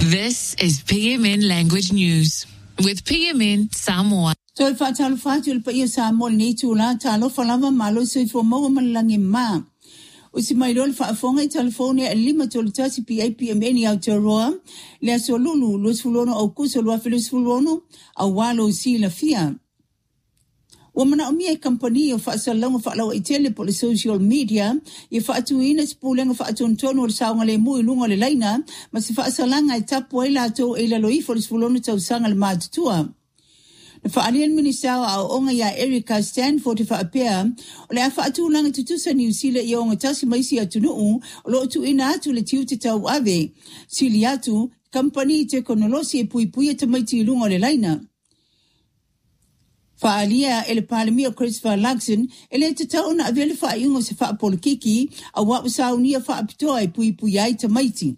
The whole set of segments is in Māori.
This is PMN Language News with PMN Samoa. Toi whaatalo whaatu pa ia Samoa nei tūla talo whalama malo soi fo maua malangi ma. Usi mai rol whaafonga I telefone a lima tolu tasi PA PMN I Aotearoa lea so lulu luas fulono au kusa lua filis fulono au walo si la fia. Wamana o mia company o whaasalonga whaalau I tele po le social media I whaatuina sipulenga whaatontono o le saonga le mui lunga le laina ma si whaasalanga I tapu e lato e la loifo le sipulono tausanga le mātutua. Na whaalian ministawa au onga ia Erika Stanford whaapea o le a whaatulanga tutusa New Zealand I onga tasi maisi atunuu o lo tuina atu le tiu te tau ave. Sili atu, company te konolosi e pui te maiti lunga le laina. Faalia ele palemia Christopher Luxon ele te tauna avele whaaiungo se whaapolikiki a wapusaunia whaapitoa e pui ai te maiti.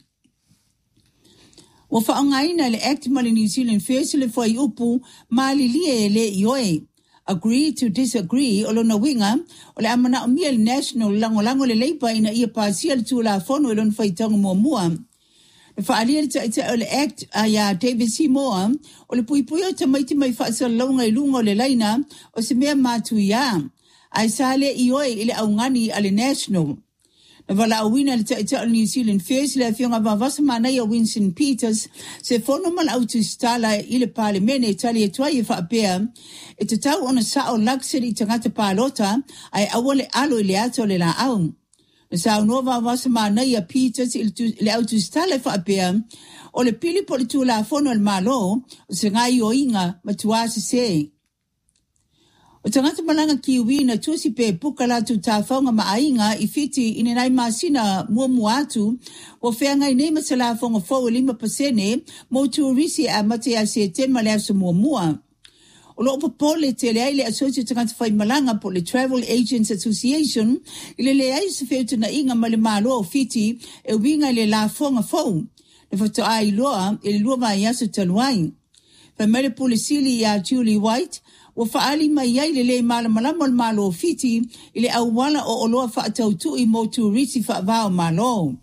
Wa whaongaina le act mali New Zealand First le whai upu maali lie le ioe. Agree to disagree o lona winga o le amana o mia le national lango le leipa ina ia pasia le tūla fono e lona whaitonga mua. Le whaalia te o le act a ia David Seymour o le pui o te maiti mai whaasalonga I lunga o le laina o se mea mātu ia. Ai sale ioe ile aungani a le national. Na wala awina le te o New Zealand First le fionga vavasa manai a Winston Peters se fono mal autu stala ile parlemene Italia tuai e whaapea e te tau ona sao luxury tangata palota ai awale alo ile ato le la au. Na sao nova vavasa manai a Peters ile autu stala e whaapea o le pili po le tu la fono al malo o se ngai o inga matuasi se. O tangata malanga kiwi na tusi pe puka la tu tafonga maainga I fiti inenai masina mua atu o whenga I nema sa la fonga fau 5% mo turisi a matea se tema lea sa mua. O lo popole te lea ile asocio tangata whai malanga po le Travel Agents Association ile lea I se feuta na inga male malo o fiti e winga ile la fonga fau. Le fato a iloa ile lua mai aso taluai. Whamere polisili ya Julie White o faali mai ai le malama malo fiti ile awala o oloa faatautu I mo turisi faavao malo.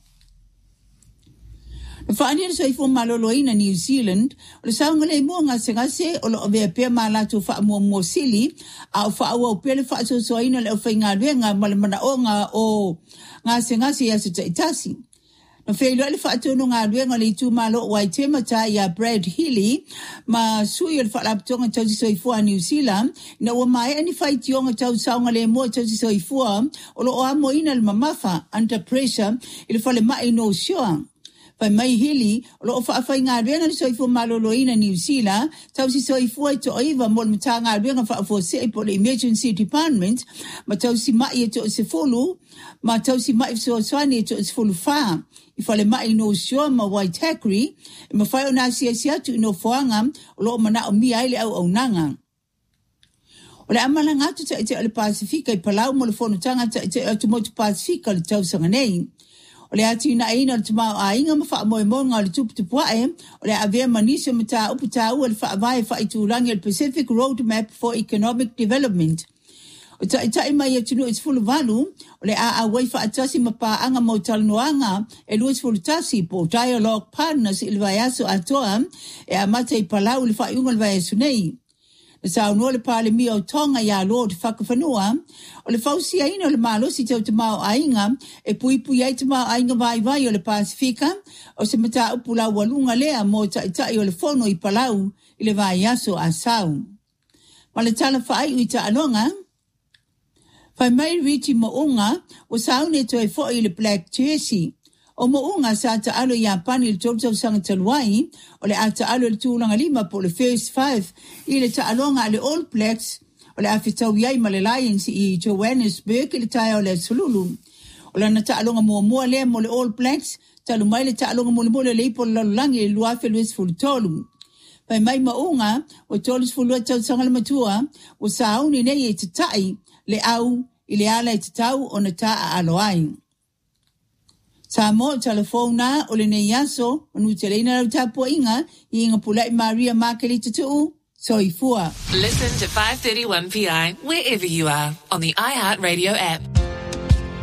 Na faani so ifo malolo ina New Zealand o le saunga le mua ngase o lo ove pe malato fa mo sili a fa o pele fa so ina le fainga venga malamana onga o ngase ya se itasi. Na feilo le whaatono ngā ruenga le tu malo wai te mata ia Brad Healy ma sui le whaalaptonga tausi soifua New Zealand na ua mai ani whaiti onga tau saunga le mua tausi soifua o lo o amo ina le mamafa under pressure I le whale mai no sure. Pai mai Healy o lo o whaafai ngā ruenga le soifua malolo ina New Zealand tausi soifua I to oiva mo le mata ngā ruenga whaafua se po le emergency department ma tausi mai to se folu ma tausi mai so swani to se folu fa. I whale mai no sure ma Waitakere, e ma whai o nā sia tu ino whoanga o loo mana o mia ele au nanga. O le amala ngātu te o le Pasifika I palau mo le whonutanga te o tumotu Pasifika le tausanga nei. O le atu ina eina le tumau a inga ma wha moe monga o le tuputupuae, o le avea manisio ma tā uputau o le whaavai whaiturangi le Pacific Roadmap for Economic Development. O tai mai e tunu it's full valu o le a wai atasi mapa anga mo talnoanga e luis full tasi po dialogue partners il vaiaso atoa e a mata I palau le whaiunga le vaiaso nei. Na sa unua le pale mi o tonga ya Lord whakawhanua o le fausia ina o le malosi tau te mao ainga e pui ai te mao ainga vai o le Pasifika o se mata upula walunga lea mo tai o le fono I palau I le vaiaso a sau. Ma le tala whai ui ta anonga Pai mai riti mounga o saune to e foi le Black Jersey. O mounga sa ta alo ia pani le tau sanga taluai o le ata alo le tūlanga 5 po le first 5 I le ta alonga le All Blacks o le afitau iai ma le Lions I Johannesburg I le tai o le Sululu. O le na ta alonga mua le mo le All Blacks talu mai le ta alonga mo le leipo le lalangi le luafe luis fultolu. Pai mai mounga o tolus fulua tau sanga le matua o sauni nei e te tai le au I le ala I te tau o na taa aloai. Sa mo telefona o le nei aso, o nu te leina rau tapua inga, I inga pulai Maria Makeli tutu, soifua. Listen to 531 PI wherever you are on the iHeartRadio app.